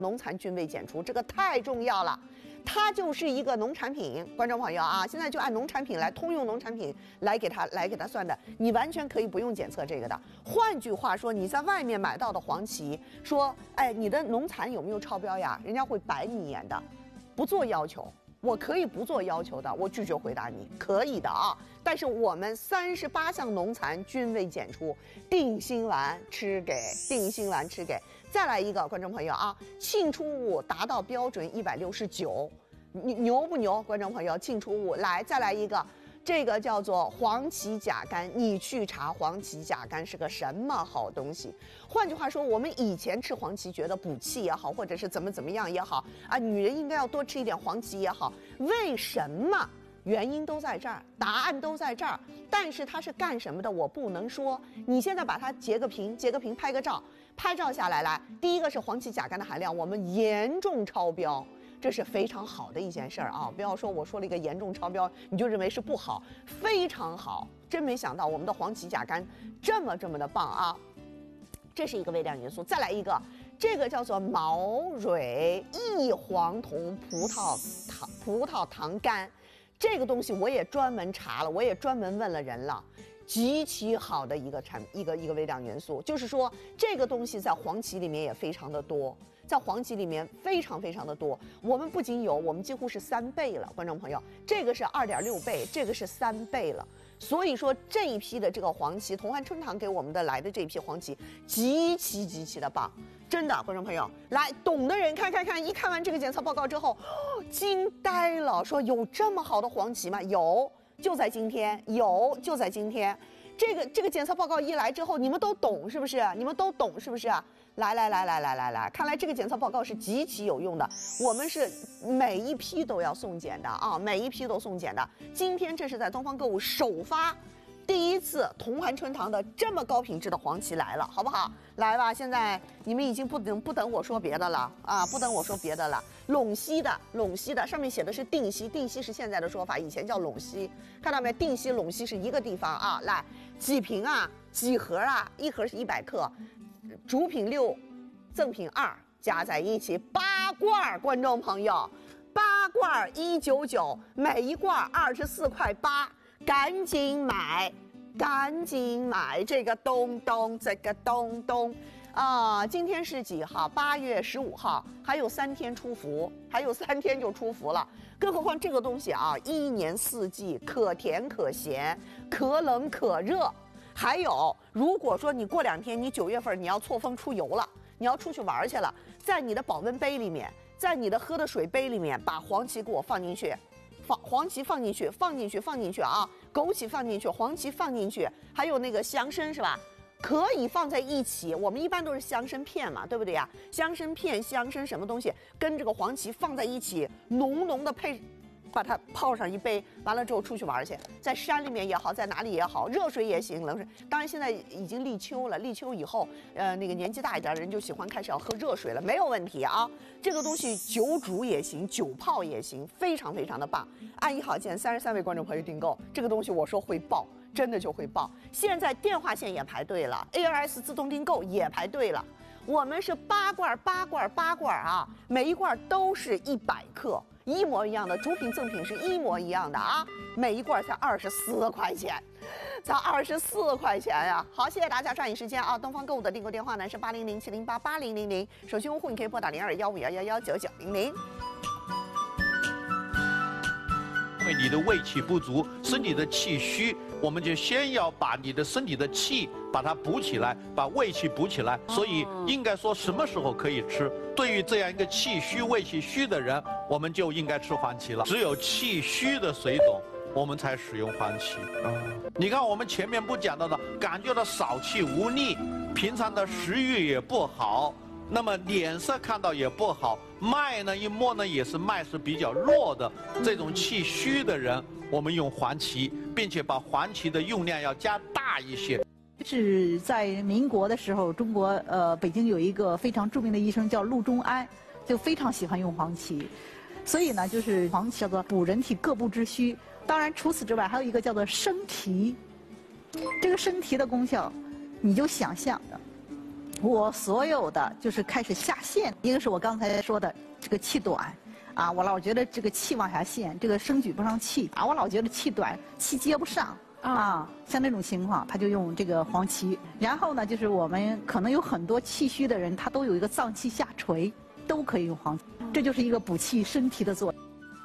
农残菌位检出，这个太重要了。它就是一个农产品，观众朋友啊，现在就按农产品来，通用农产品来给它算的，你完全可以不用检测这个的。换句话说，你在外面买到的黄芪，说，哎，你的农残有没有超标呀？人家会白你一眼的，不做要求。我可以不做要求的，我拒绝回答你，可以的啊。但是我们38项农残均未检出，定心丸吃给。再来一个，观众朋友啊，沁出物达到标准169，牛不牛？观众朋友，沁出物来，再来一个。这个叫做黄芪甲苷，你去查黄芪甲苷是个什么好东西？换句话说，我们以前吃黄芪觉得补气也好，或者是怎么样也好啊，女人应该要多吃一点黄芪也好，为什么？原因都在这儿，答案都在这儿，但是它是干什么的，我不能说。你现在把它截个屏，拍个照，拍照下来，来，第一个是黄芪甲苷的含量，我们严重超标。这是非常好的一件事儿啊！不要说我说了一个严重超标，你就认为是不好，非常好。真没想到我们的黄芪甲苷这么的棒啊！这是一个微量元素。再来一个，这个叫做毛蕊异黄酮葡萄糖苷，这个东西我也专门查了，我也专门问了人了。极其好的一个微量元素，就是说这个东西在黄芪里面也非常的多，在黄芪里面非常的多。我们不仅有，我们几乎是3倍了，观众朋友，这个是2.6倍，这个是3倍了。所以说这一批的这个黄芪，同汉春堂给我们的来的这一批黄芪，极其的棒，真的，观众朋友，来懂的人看，一看完这个检测报告之后，惊呆了，说有这么好的黄芪吗？有。就在今天，这个检测报告一来之后，你们都懂是不是？来，看来这个检测报告是极其有用的。我们是每一批都要送检的啊，今天这是在东方购物首发。第一次同汉春堂的这么高品质的黄芪来了，好不好？来吧，现在你们已经不等我说别的了啊，陇西的上面写的是定西是现在的说法，以前叫陇西，看到没？定西陇西是一个地方啊。来，几瓶啊，几盒啊？一盒是100克，主品6，赠品2，加在一起8罐，观众朋友，8罐199，每一罐24.8块。赶紧买这个东啊！今天是几号？8月15号，还有3天出伏，就出伏了。更何况这个东西啊，1年4季可甜可咸，可冷可热。还有，如果说你过2天，你9月份你要错峰出游了，你要出去玩去了，在你的保温杯里面，在你的喝的水杯里面，把黄芪给我放进去。黄芪放进去啊，枸杞放进去，黄芪放进去，还有那个香参是吧？可以放在一起。我们一般都是香参片嘛，对不对呀？香参片、香参什么东西跟这个黄芪放在一起，浓的配，把它泡上一杯，完了之后出去玩去，在山里面也好，在哪里也好，热水也行，冷水。当然现在已经立秋了，立秋以后，那个年纪大一点的人就喜欢开始要喝热水了，没有问题啊。这个东西酒煮也行，酒泡也行，非常的棒。按1号键33位观众朋友订购，这个东西我说会爆，真的就会爆。现在电话线也排队了 ，ALS 自动订购也排队了。我们是8罐啊，每一罐都是100克。一模一样的，主品赠品是一模一样的啊，每一罐才24块钱，呀！好，谢谢大家，抓紧时间啊！东方购物的订购电话呢是800-708-8000，手机用户你可以拨打02-151119900。 因为你的胃气不足，身体的气虚，我们就先要把你的身体的气把它补起来，把胃气补起来。所以应该说什么时候可以吃？对于这样一个气虚、胃气虚的人，我们就应该吃黄芪了。只有气虚的水肿，我们才使用黄芪。你看我们前面不讲到的，感觉到少气无力，平常的食欲也不好，那么脸色看到也不好，脉呢一摸呢也是脉是比较弱的，这种气虚的人，我们用黄芪，并且把黄芪的用量要加大一些。 是在民国的时候，中国北京有一个非常著名的医生叫陆中安，就非常喜欢用黄芪，所以呢，就是黄芪叫做补人体各部之虚。当然，除此之外，还有一个叫做生提，这个生提的功效，你就想象的。 我所有的就是开始下陷，一个是我刚才说的这个气短，啊，我老觉得这个气往下陷，这个生举不上气啊，我老觉得气短，气接不上啊，像那种情况，他就用这个黄芪。然后呢，就是我们可能有很多气虚的人，他都有一个脏气下垂，都可以用黄芪，这就是一个补气身体的作用。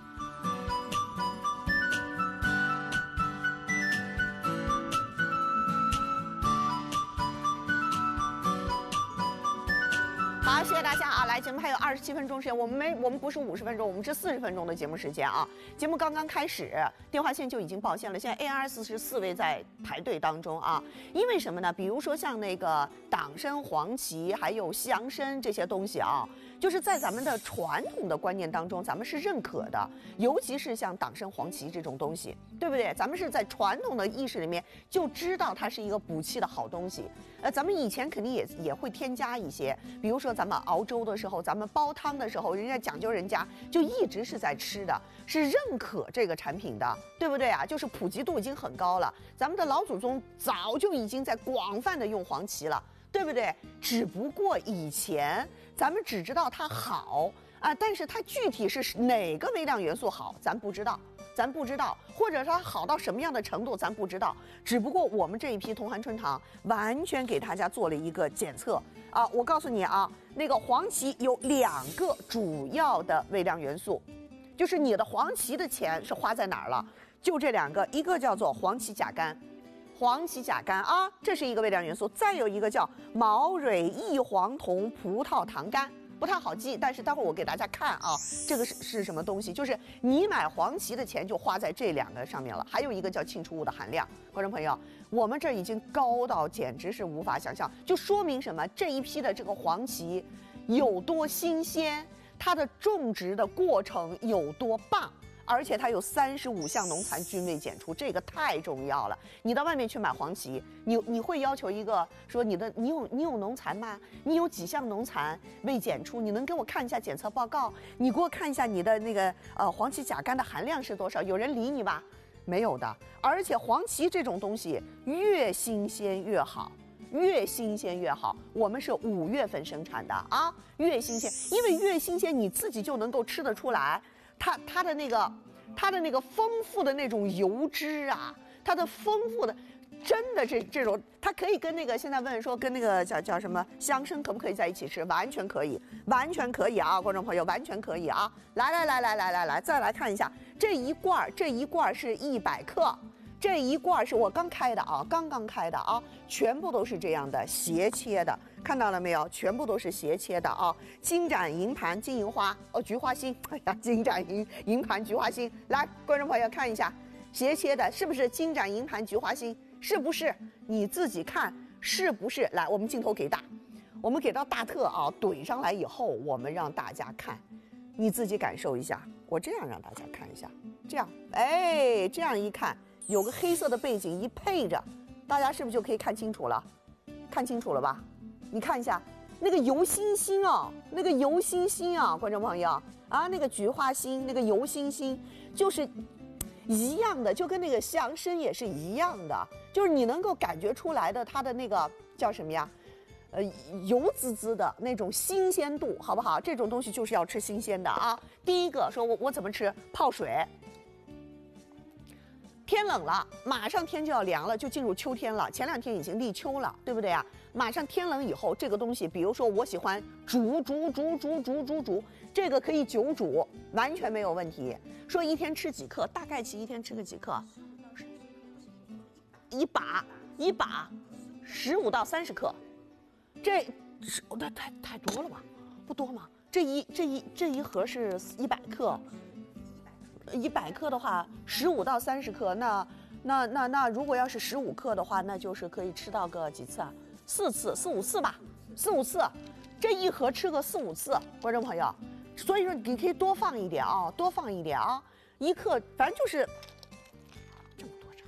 好，谢谢大家啊！来，节目还有27分钟时间，我们不是50分钟，我们是40分钟的节目时间啊。节目刚刚开始，电话线就已经报线了，现在 AR44位在排队当中啊。因为什么呢？比如说像那个党参、黄芪，还有西洋参这些东西啊，就是在咱们的传统的观念当中，咱们是认可的，尤其是像党参、黄芪这种东西，对不对？咱们是在传统的意识里面就知道它是一个补气的好东西。咱们以前肯定也会添加一些，比如说咱们熬粥的时候，咱们煲汤的时候，人家讲究，人家就一直是在吃的，是认可这个产品的，对不对啊？就是普及度已经很高了，咱们的老祖宗早就已经在广泛的用黄芪了，对不对？只不过以前咱们只知道它好啊，但是它具体是哪个微量元素好，咱不知道。或者它好到什么样的程度，咱不知道。只不过我们这一批同寒春堂完全给大家做了一个检测啊！我告诉你啊，那个黄芪有2个主要的微量元素，就是你的黄芪的钱是花在哪儿了？就这2个，一个叫做黄芪甲苷。黄芪甲苷啊，这是一个微量元素，再有一个叫毛蕊异黄酮葡萄糖苷。不太好记，但是待会儿我给大家看啊，这个是什么东西？就是你买黄芪的钱就花在这2个上面了。还有一个叫沁出物的含量，观众朋友，我们这儿已经高到简直是无法想象，就说明什么？这一批的这个黄芪有多新鲜，它的种植的过程有多棒。而且它有35项农残均未检出，这个太重要了。你到外面去买黄芪，你会要求一个说你有农残吗？你有几项农残未检出？你能给我看一下检测报告？你给我看一下你的那个黄芪甲苷的含量是多少？有人理你吧？没有的。而且黄芪这种东西越新鲜越好。越新鲜越好，我们是5月份生产的啊，越新鲜，因为越新鲜你自己就能够吃得出来。它的那个丰富的那种油脂啊，它的丰富的，真的这种，它可以跟那个现在问说跟那个叫什么香参可不可以在一起吃？完全可以，完全可以啊，观众朋友，完全可以啊！来，再来看一下这一罐是100克。这一罐是我刚开的啊，刚刚开的啊，全部都是这样的斜切的，看到了没有？全部都是斜切的啊。金盏银盘金银花菊花心，哎呀，金盏银盘菊花心，来，观众朋友看一下，斜切的是不是金盏银盘菊花心？是不是？你自己看是不是？来，我们镜头给大，我们给到大特啊，怼上来以后，我们让大家看，你自己感受一下。我这样让大家看一下，这样，哎，这样一看。有个黑色的背景一配着，大家是不是就可以看清楚了？看清楚了吧？你看一下那个油星星啊，那个油星星啊，观众朋友啊，那个菊花心，那个油星星，就是一样的，就跟那个香参也是一样的，就是你能够感觉出来的它的那个叫什么呀？油滋滋的那种新鲜度，好不好？这种东西就是要吃新鲜的啊。第一个说我怎么吃？泡水。天冷了，马上天就要凉了，就进入秋天了。前2天已经立秋了，对不对啊？马上天冷以后，这个东西，比如说我喜欢煮，这个可以久煮，完全没有问题。说一天吃几克，大概一天吃个几克，一把15到30克，这是太多了吧？不多吗？这一盒是100克。100克的话，15到30克，那如果要是15克的话，那就是可以吃到个几次啊？4次，4、5次吧，4、5次，这一盒吃个4、5次，观众朋友，所以说你可以多放一点啊，多放一点啊，1克反正就是这么多，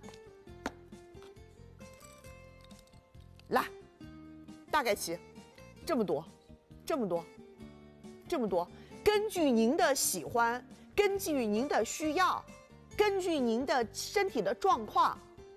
来，大概齐，这么多，根据您的喜欢。根据您的需要，根据您的身体的状况，对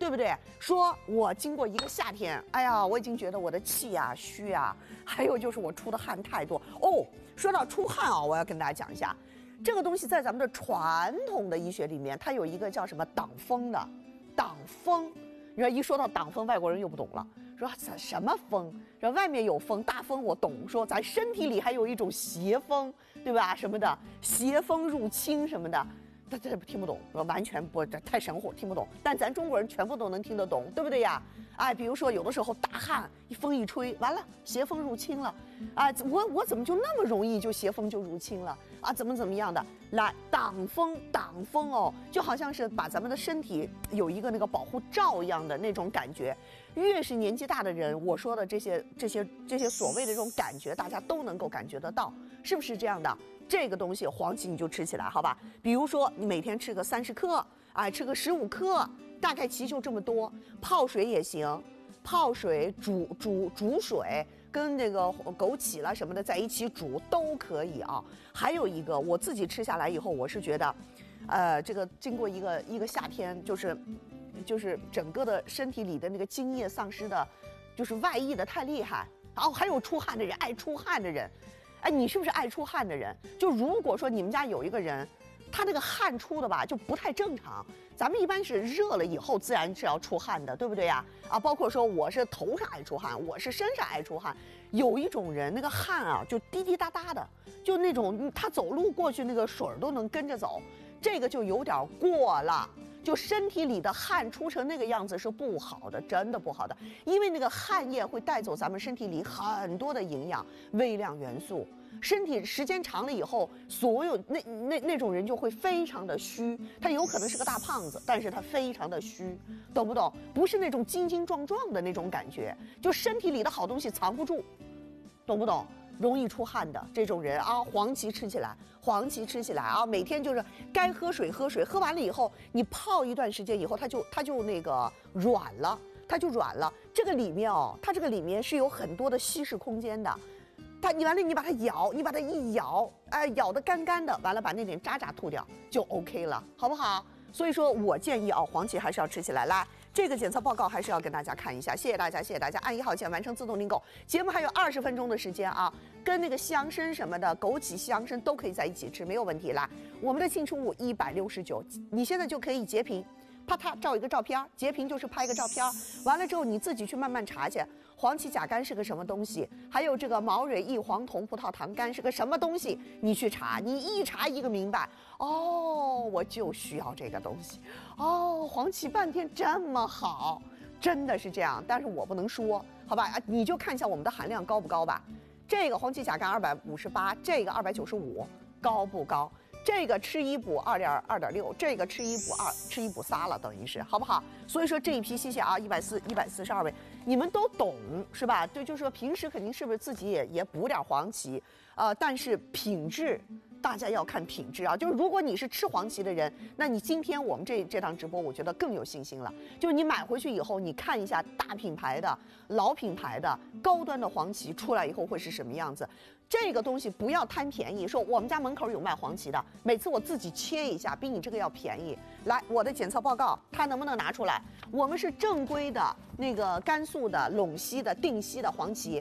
对不对？说我经过一个夏天，哎呀，我已经觉得我的气啊、虚啊，还有就是我出的汗太多哦。说到出汗啊，我要跟大家讲一下，这个东西在咱们的传统的医学里面，它有一个叫什么挡风的，挡风。你说一说到挡风，外国人又不懂了，说什么风？说外面有风，大风我懂。说咱身体里还有一种邪风，对吧？什么的邪风入侵什么的。这听不懂，完全不，这太神乎，听不懂。但咱中国人全部都能听得懂，对不对呀？哎，比如说有的时候大汗，风一吹，完了邪风入侵了，啊，我怎么就那么容易就邪风就入侵了啊？怎么样的？来挡风哦，就好像是把咱们的身体有一个那个保护罩一样的那种感觉。越是年纪大的人，我说的这些所谓的这种感觉，大家都能够感觉得到，是不是这样的？这个东西黄芪你就吃起来，好吧？比如说你每天吃个30克，哎，吃个15克，大概其就这么多。泡水也行，泡水煮水，跟那个枸杞啦什么的在一起煮都可以啊。还有一个，我自己吃下来以后，我是觉得，这个经过一个夏天，就是整个的身体里的那个津液丧失的，就是外溢的太厉害。然后还有出汗的人，爱出汗的人。哎，你是不是爱出汗的人？就如果说你们家有一个人，他那个汗出的吧就不太正常，咱们一般是热了以后自然是要出汗的，对不对呀？啊，包括说我是头上爱出汗，我是身上爱出汗。有一种人那个汗啊就滴滴答答的，就那种他走路过去那个水都能跟着走，这个就有点过了。就身体里的汗出成那个样子是不好的，真的不好的，因为那个汗液会带走咱们身体里很多的营养、微量元素。身体时间长了以后，所有那种人就会非常的虚，他有可能是个大胖子，但是他非常的虚，懂不懂？不是那种精精壮壮的那种感觉，就身体里的好东西藏不住，懂不懂？容易出汗的这种人啊，黄芪吃起来啊，每天就是该喝水，喝完了以后，你泡一段时间以后，它就那个软了，这个里面哦，它这个里面是有很多的稀释空间的。你完了，你把它一咬，哎，咬得干干的，完了把那点渣渣吐掉就 OK 了，好不好？所以说我建议啊，黄芪还是要吃起来。来，这个检测报告还是要跟大家看一下，谢谢大家，按1号键完成自动订购。节目还有20分钟的时间啊，跟那个西洋参什么的，枸杞、西洋参都可以在一起吃，没有问题。来，我们的庆祝物169，你现在就可以截屏。啪嗒照一个照片，截屏就是拍一个照片，完了之后你自己去慢慢查去，黄芪甲苷是个什么东西，还有这个毛蕊异黄酮葡萄糖苷是个什么东西，你去查，你一查一个明白，哦，我就需要这个东西，哦，黄芪半天这么好，真的是这样，但是我不能说，好吧，你就看一下我们的含量高不高吧，这个黄芪甲苷258，这个295，高不高？这个吃一补2.6，这个吃一补仨了，等于是好不好？所以说这一批谢谢啊，142位，你们都懂是吧？对，就是说平时肯定是不是自己也补点黄芪，但是品质大家要看品质啊。就是如果你是吃黄芪的人，那你今天我们这档直播，我觉得更有信心了。就是你买回去以后，你看一下大品牌的、老品牌的、高端的黄芪出来以后会是什么样子。这个东西不要贪便宜，说我们家门口有卖黄芪的，每次我自己切一下，比你这个要便宜。来，我的检测报告，它能不能拿出来？我们是正规的那个甘肃的陇西的定西的黄芪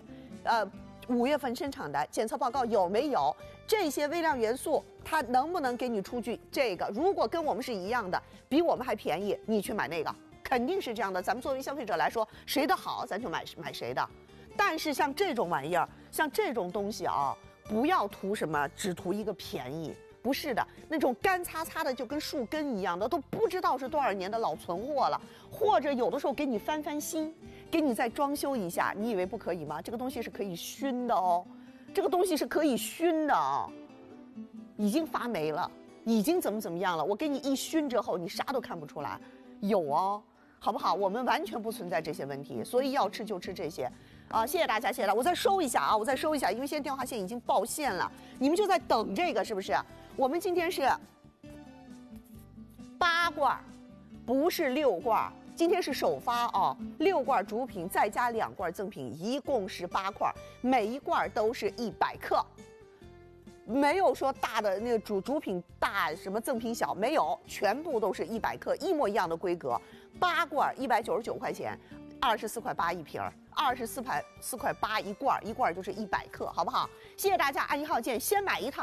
，5月份生产的检测报告有没有这些微量元素？它能不能给你出具这个？如果跟我们是一样的，比我们还便宜，你去买那个，肯定是这样的。咱们作为消费者来说，谁的好咱就买谁的。但是像这种玩意儿，像这种东西啊，不要图什么，只图一个便宜，不是的，那种干擦擦的就跟树根一样的，都不知道是多少年的老存货了，或者有的时候给你翻新，给你再装修一下，你以为不可以吗？这个东西是可以熏的哦，这个东西是可以熏的哦，已经发霉了，已经怎么样了，我给你一熏之后，你啥都看不出来，有哦。好不好？我们完全不存在这些问题，所以要吃就吃这些，谢谢大家，谢谢大家。我再收一下啊，因为现在电话线已经爆线了，你们就在等这个是不是？我们今天是8罐，不是6罐，今天是首发啊，6罐主品再加2罐赠品，一共是8罐，每一罐都是100克。 没有说大的那个主品大什么赠品小，没有，全部都是100克，一模一样的规格，8罐199块钱，24块8一瓶，24块8一罐，一罐就是100克，好不好？谢谢大家，按1号键先买一套。